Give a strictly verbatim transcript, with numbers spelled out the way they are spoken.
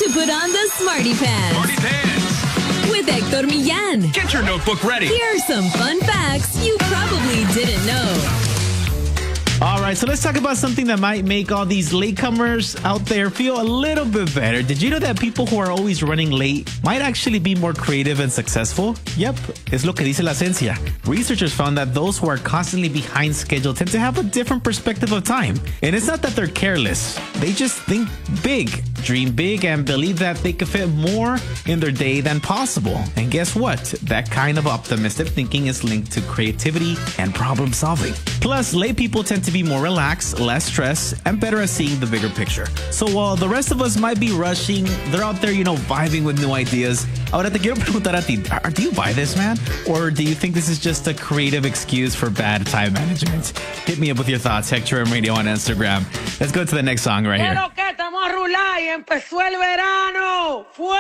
to put on the Smarty Pants. Smarty Pants. With Hector Millán. Get your notebook ready. Here are some fun facts you probably didn't know. All right, so let's talk about something that might make all these latecomers out there feel a little bit better. Did you know that people who are always running late might actually be more creative and successful? Yep, es lo que dice la ciencia. Researchers found that those who are constantly behind schedule tend to have a different perspective of time. And it's not that they're careless. They just think big, dream big, and believe that they could fit more in their day than possible. And guess what? That kind of optimistic thinking is linked to creativity and problem solving. Plus, late people tend to be more relaxed, less stressed, and better at seeing the bigger picture. So while the rest of us might be rushing, they're out there, you know, vibing with new ideas. Ahora te quiero preguntar a ti, do you buy this, man? Or do you think this is just a creative excuse for bad time management? Hit me up with your thoughts, Hector M Radio on Instagram. Let's go to the next song right here. Pero que estamos a rular y empezó el verano. ¡Fuego!